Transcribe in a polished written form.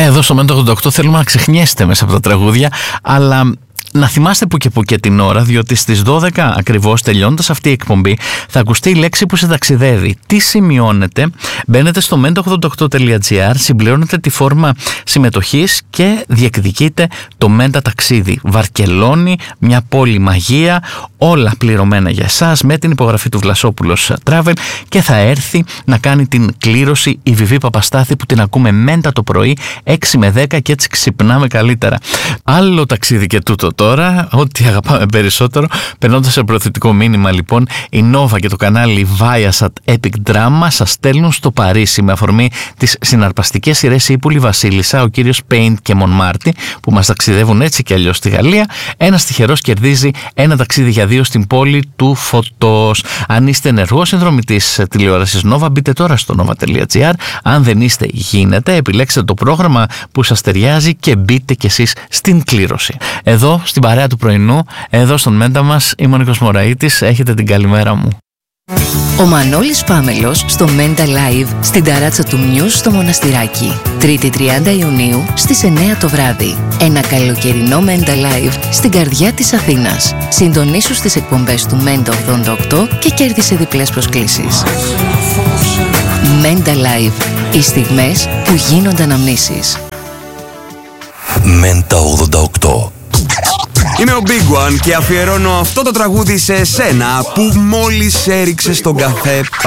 Εδώ στο Μέντα 88 θέλουμε να ξεχνιέστε μέσα από τα τραγούδια, αλλά να θυμάστε που και την ώρα, διότι στις 12 ακριβώς, τελειώνοντας αυτή η εκπομπή, θα ακουστεί η λέξη που σε ταξιδεύει. Τι σημειώνετε? Μπαίνετε στο menta88.gr, συμπληρώνετε τη φόρμα συμμετοχής και διεκδικείτε το Μέντα ταξίδι. Βαρκελόνη, μια πόλη μαγεία, όλα πληρωμένα για εσάς, με την υπογραφή του Βλασόπουλος Travel, και θα έρθει να κάνει την κλήρωση η Βιβί Παπαστάθη, που την ακούμε Μέντα το πρωί 6 με 10 και έτσι ξυπνάμε καλύτερα. Άλλο ταξίδι και τούτο τώρα, ό,τι αγαπάμε περισσότερο. Περνώντας σε προωθητικό μήνυμα, λοιπόν, η Nova και το κανάλι Viasat Epic Drama σας στέλνουν στο Παρίσι με αφορμή τις συναρπαστικές σειρές Ύπουλη Βασίλισσα, ο κύριος Paint και Μονμάρτι, που μας ταξιδεύουν έτσι και αλλιώς στη Γαλλία. Ένας τυχερός κερδίζει ένα ταξίδι για 2 στην πόλη του φωτός. Αν είστε ενεργός συνδρομητής τηλεόρασης Nova, μπείτε τώρα στο nova.gr. Αν δεν είστε, γίνεται. Επιλέξτε το πρόγραμμα που σας ταιριάζει και μπείτε κι εσείς στην κλήρωση. Εδώ στην παρέα του πρωινού, εδώ στον Μέντα μας, είμαι ο Νίκος Μωραΐτης. Έχετε την καλημέρα μου. Ο Μανώλης Πάμελος στο Μέντα Live στην ταράτσα του News στο Μοναστηράκι. 3η 30 Ιουνίου στις 9 το βράδυ. Ένα καλοκαιρινό Μέντα Live στην καρδιά της Αθήνας. Συντονίσου στις εκπομπές του Μέντα 88 και κέρδισε διπλές προσκλήσεις. Μέντα Live. Οι στιγμές που γίνονται αναμνήσεις. Μέντα 88. Είμαι ο Big One και αφιερώνω αυτό το τραγούδι σε εσένα που μόλις έριξε στον καφέ